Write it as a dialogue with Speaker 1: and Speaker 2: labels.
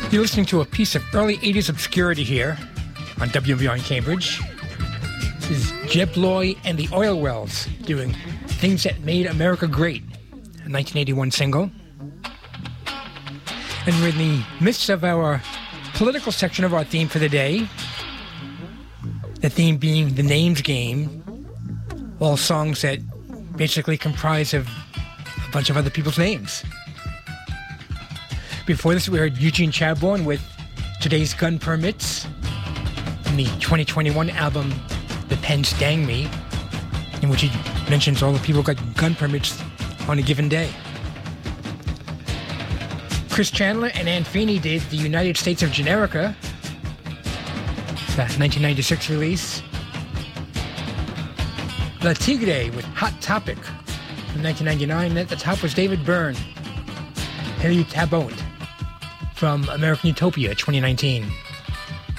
Speaker 1: You're listening to a piece of early 80s obscurity here on WMBR in Cambridge. This is Jeb Loy and the Oil Wells doing Things That Made America Great, a 1981 single. And we're in the midst of our political section of our theme for the day. The theme being the names game. All songs that basically comprise of a bunch of other people's names. Before this, we heard Eugene Chadbourne with Today's Gun Permits from the 2021 album The Pens Dang Me, in which he mentions all the people who got gun permits on a given day. Chris Chandler and Ann Feeney did The United States of Generica, the 1996 release. La Tigre with Hot Topic from 1999. At the top was David Byrne, Harry Tabot from American Utopia 2019.